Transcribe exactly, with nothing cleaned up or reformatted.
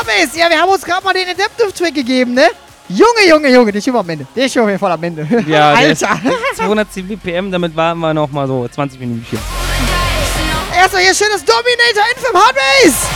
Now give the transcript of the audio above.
Hardbase. Ja, wir haben uns gerade mal den Adaptive-Trick gegeben, ne? Junge, Junge, Junge, der ist schon am Ende. Der ist schon auf jeden Fall am Ende. Ja, Alter. zweihundertzehn B P M, damit waren wir noch mal so zwanzig Minuten. Erstmal hier schönes Dominator in vom Hardbase.